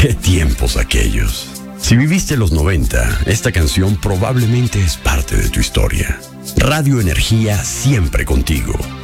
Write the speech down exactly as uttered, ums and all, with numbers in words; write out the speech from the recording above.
Qué tiempos aquellos. Si viviste los noventa, esta canción probablemente es parte de tu historia. Radio Energía siempre contigo.